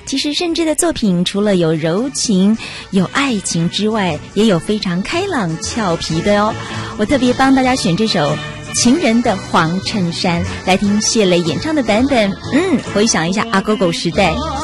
其实盛之的作品除了有柔情、有爱情之外，也有非常开朗俏皮的哦。我特别帮大家选这首情人的黄衬衫，来听谢磊演唱的版本。回想一下阿狗狗时代。